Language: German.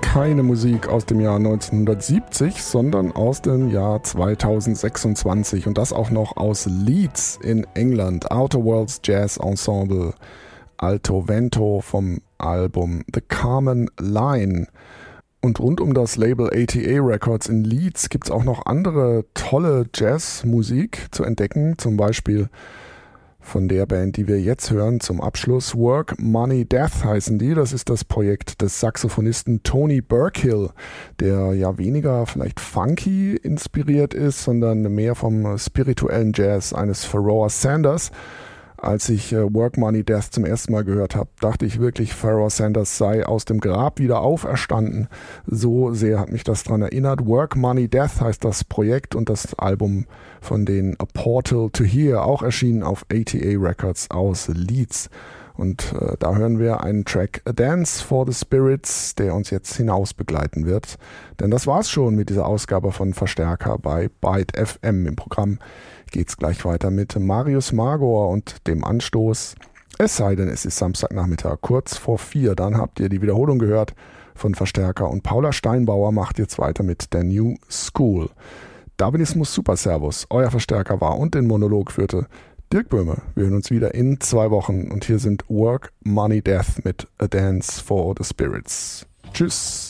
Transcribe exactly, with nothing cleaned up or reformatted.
keine Musik aus dem Jahr neunzehnhundertsiebzig, sondern aus dem Jahr zweitausendsechsundzwanzig und das auch noch aus Leeds in England. Outer Worlds Jazz Ensemble Alto Vento vom Album The Carmen Line. Und rund um das Label A T A Records in Leeds gibt es auch noch andere tolle Jazzmusik zu entdecken, zum Beispiel von der Band, die wir jetzt hören, zum Abschluss. Work, Money, Death heißen die. Das ist das Projekt des Saxophonisten Tony Burkill, der ja weniger vielleicht funky inspiriert ist, sondern mehr vom spirituellen Jazz eines Pharoah Sanders. Als ich äh, Work, Money, Death zum ersten Mal gehört habe, dachte ich wirklich, Pharoah Sanders sei aus dem Grab wieder auferstanden. So sehr hat mich das daran erinnert. Work, Money, Death heißt das Projekt und das Album von den A Portal to Here, auch erschienen auf A T A Records aus Leeds. Und äh, da hören wir einen Track A Dance for the Spirits, der uns jetzt hinaus begleiten wird. Denn das war's schon mit dieser Ausgabe von Verstärker bei Byte F M. Im Programm geht's gleich weiter mit Marius Magor und dem Anstoß. Es sei denn, es ist Samstagnachmittag, kurz vor vier. Dann habt ihr die Wiederholung gehört von Verstärker. Und Paula Steinbauer macht jetzt weiter mit der New School. Darwinismus Super Servus, euer Verstärker war und den Monolog führte Dirk Böhme. Wir hören uns wieder in zwei Wochen. Und hier sind Work, Money, Death mit A Dance for the Spirits. Tschüss.